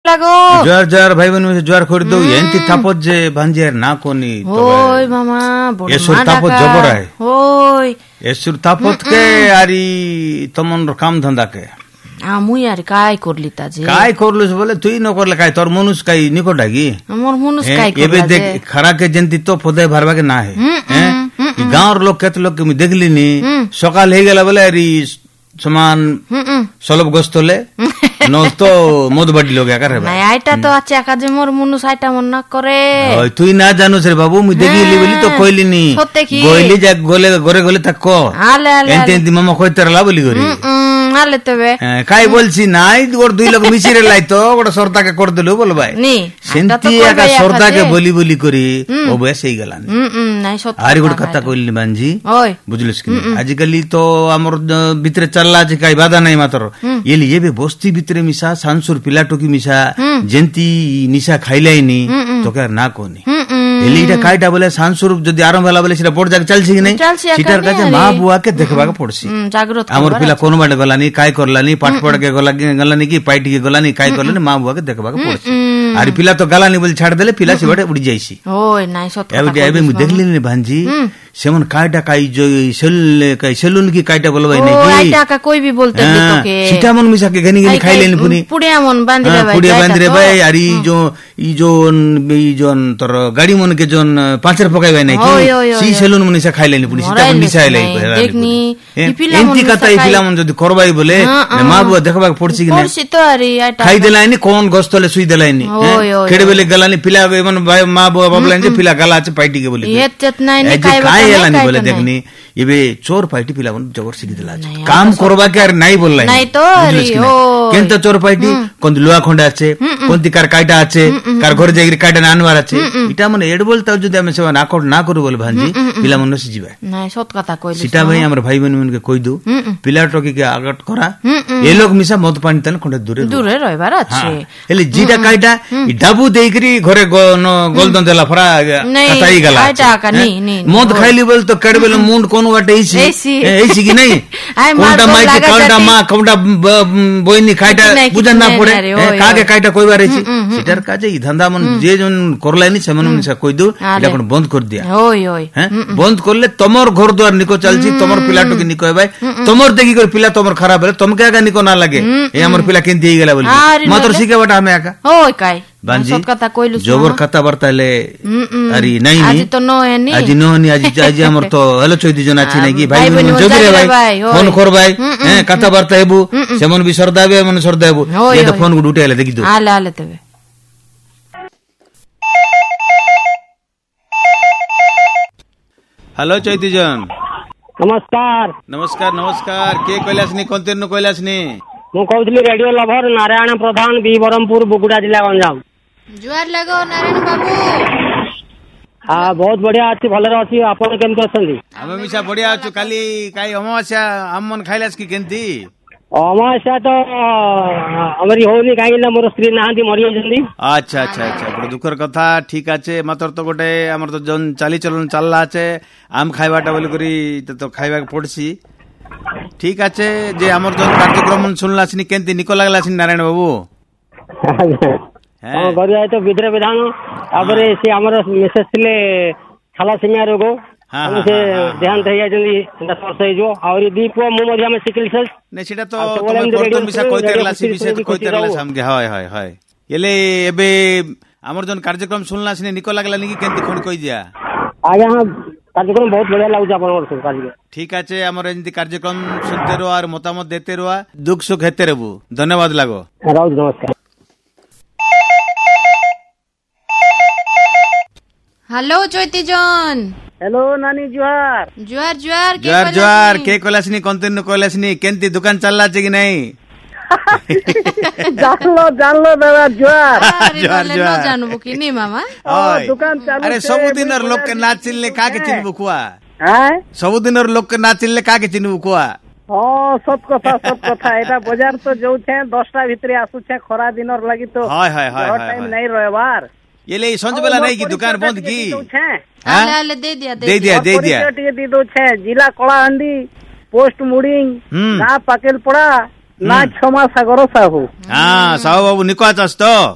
লাগো জোয়ার জোয়ার ভাই বোন জোয়ার করে দৌ এনতি তাপত যে ভাঞ্জিয়ার না কোনি ওই মামা এসুর তাপত জবরায় ওই এসুর তাপত কে আরি তমন কাম ধন্দা কে মুই আর কাই করলি তাজে কাই করলুস বলে তুই ন করলে কাই তোর মনুষ কাই নিকট আগি আমার মনুষ কাই করলা এবে দেখ খারাকে যেনতি তো পদে ভরবাকে না হে গাঁর লোক কেতে লোক আমি দেখলিনি সকাল হয়ে গেল বলে আরি সমান সলব গোস্তলে নল তো মদ বাড়ি লোক একার না আইটা তো আছে একা যে মোর মনুষ আইটা মন না করে তুই না জানুস রে বাবু মুই দেখিলি বলি তো কইলিনি গইলি যা গলে গরে গলে তা ক আলে আলে এনতে মামা কইতারলা বলি করি আলে তবে কাই বলছি নাই ওর দুই লোক মিশিরে লাই তো ওটা সরতাকে করে দিল বল ভাই সেন্তি একা সরতাকে বলি বলি করি ও বয়স হই গেলানি নাই সত আর গোট কথা কইলি বানজি ওই বুঝলিস কি আজকালি তো আমার ভিতরে চাল্লা আছে কাই বাধা নাই মাত্র এলি এবে বস্তি ভিতরে মিশা সানসুর পিলাটুকি মিশা যেন্তি নিশা খাইলাইনি তোকে আর না কোনি এলি এটা কাইটা বলে সানসুর যদি আরম্ভ হলা বলে সেটা বড় জায়গা চলছে কি নাই সেটার কাছে মা বুয়াকে দেখবাকে পড়ছি আমার পিলা কোন বাড়ে গলানি কাই করলানি পাঠ পড়কে গলানি কি পাইটিকে গলানি কাই করলানি মা বুয়াকে দেখবাকে পড়ছি আর পিলা তো গালানি বলে ছাড় দিলে পিলা সেবাটে উড়ি যাইছি ওই নাই সত এবে মুই দেখলি নি ভাঞ্জি সেমন কাইটা কাই সেলুন কি কাইটা বলবাই নাই কি আইটা কা কইবি বলতে তোকে সেটা মন মিশাকে গনি গনি খাইলেন পুনি পুড়িয়া মন বাঁধিরে ভাই পুড়িয়া বাঁধিরে ভাই আর ই জন তোর গাড়ি মন কে জন পাঁচের পকাইবাই নাই কি সেই সেলুন মন মিশা খাইলেন পুনি সেটা মন মিশাই লাই দেখনি এন্তি কথা এই ফিলাম যদি করবাই বলে মা বুয়া দেখবাক পড়ছি কি না পড়ছি তো আরে আইটা খাই দেলাইনি কোন গস্তলে সুই দেলাইনি কেড়ে বলে গলানি পিলা এমন মা বুয়া বাবলাইন যে পিলা গালা আছে পাইটিকে বলি এত নাই নি কাই এলানি বলে দেখনি এবে চোর পাইটি পিলা জবর শিখি দিলা কাম করবাকে আর নাই বললাই নাই তো আরে ও কেনতা চোর পাইটি কোন লোয়া খন্ডা আছে কোনতি কার কাইটা আছে কার ঘরে যাই কাইটা আনবার আছে এটা মানে এড বলতাও যদি আমি সেবা না করি বলে ভাঞ্জি পিলা মন নসি যাবে নাই সত কথা কইলি সেটা ভাই আমার ভাই বোন মনকে কই দু পিলা টকি কে আগট করা এ লোক মিশা মদ পানি তান কোন দূরে রইবার আছে এলি জিটা কাইটা ই ডাবু দেইকরি ঘরে গোলদন দেলা ফরা কাটাই গলা মদ খাইলি বল তো কেড়বেল মুন্ড কোন বাটে এইছি কি নাই কোনটা মাইকে কালটা মা কোনটা বইনি কাইটা বুঝন না পড়ে কাকে কাইটা কইবার আইছি সেটার কাজে ই ধান্দা মন যে জন করলাইনি সেমন মিশা কই দু এটা কোন বন্ধ কর দিয়া ওই ওই হ্যাঁ বন্ধ করলে তোমার ঘর দুয়ার নিকো চলছি তোমার পিলাটুকি নিকো ভাই তোমার দেখি করে পিলা তোমার খারাপ হলে তোমাকে আগা নিকো না লাগে এই আমার পিলা কেন দিয়ে গেলা বলি মাত্র শিখে বাটা আমি একা ওই কাই বানজি সত কথা কইলু জবর কথা বার্তালে আরে নাই নি আজি তো নহনি আজি আমার তো হলো 14 জন আছে নাকি ভাই বোন জগরে ভাই ফোন কর ভাই হ্যাঁ কথা বার্তা হেবু সেমন বি সরদাবে মন সরদাবু এটা ফোন গুড উঠাইলে দেখি তো আলে আলে তবে হ্যালো 14 জন নমস্কার নমস্কার নমস্কার কে কইলাসনি কোনতেন কইলাসনি ମୁଁ କହୁଥିଲି ରେଡିଓ ଲଭର ନାରାୟଣ ପ୍ରଧାନ ବି ବରହମପୁର ବୁଗୁଡା ଜିଲ୍ଲା ଗଞ୍ଜାମ ଜୁଆର ଲାଗो ନାରାୟଣ ବାବୁ ବହୁତ ବଢିଆ ଅଛି ଭଲରେ ଅଛି ଆପଣ କେମିତି ଅଛନ୍ତି ଆମେ ମିଶା ବଢିଆ ଅଛୁ କାଲି କାଇ ଅମାବାସ୍ୟା ଆମମନ ଖାଇଲାସ କି କେନ୍ତି ଅମାବାସ୍ୟା ତ ଆମରି ହଉନି କାହିଁକି ନା ମୋର ସ୍ତ୍ରୀ ନାହାନ୍ତି ମରିଯାଇଛନ୍ତି আচ্ছা আচ্ছা আচ্ছা বড় দুঃখের কথা ঠিক আছে মাত্র তো গোটে আমার তো জন চালি চলন চাল্লা আছে আম খাইবাটা বলি করি তো খাইবাকে পড়ছি ঠিক আছে যে আমার জন কার্যক্রম শুনলাসনি কেনতি নিকো লাগলাসনি নারায়ণ বাবু ହଁ କରିବା ତ ବିଧିର ବିଧାନ ତାପରେ ସେ ଆମର ମିସେସ୍ ଥିଲେ ଥାଲାସେମିଆ ରୋଗ ସେ ଦେହାନ୍ତ ହେଇଯାଇଛନ୍ତି ସେଟା ସ୍ପର୍ଶ ହେଇଯିବ ଆହୁରି ଦି ପୁଅ ମୁଁ ମଧ୍ୟ ଆମେ ସିକିଲ ସେଲ୍ ନାଇଁ ସେଟା ତ ତମେ ବର୍ତ୍ତମାନ ମିଶା କହିତେରଲା ସେ ବିଷୟ କହିତେରଲା ସାମগে হয় হয় হয় এলে এবে আমার জন কার্যক্রম শুনলাসনি নিকো লাগলানি কি কেনতি খনি কই দিয়া আজ্ঞা কার্যক্রম বহুত বঢ়িয়া লাগুছে আপনার সব কার্যক্রম ঠিক আছে আমার এমনি কার্যক্রম শুনতে রো আর মতামত দিতে রো দুঃখ সুখ হেতে রবু ধন্যবাদ লাগো রাউত নমস্কার হ্যালো চৈতি জন হ্যালো নানি জুয়ার জুয়ার জুয়ার জুয়ার জুয়ার কে কইলাসনি কোনতেন কইলাসনি কেনতি দোকান চাল্লাছে কি নাই জানলো দাদা জুয়ার জুয়ার জুয়ার জানবো কি নি মামা দোকান চালু আরে সবদিনের লোককে না চিনলে কাকে চিনবো কুয়া হ্যাঁ সবদিনের লোককে না চিনলে কাকে চিনবো কুয়া সত কথা এটা বজার তো যাউছে 10টা ভিতরে আসুছে খরা দিনর লাগি তো হয় হয় হয় টাইম নাই রইবার এলে সঞ্জবেলা নাই কি দোকান বন্ধ কি আলে আলে দে দিয়া ଟିକେ দি দউছে জিলা কলাহান্ডি পোস্ট মুডিং না পাকেল পড়া না ক্ষমা সাগর সাহু হ্যাঁ সাহু বাবু নিকো আছস তো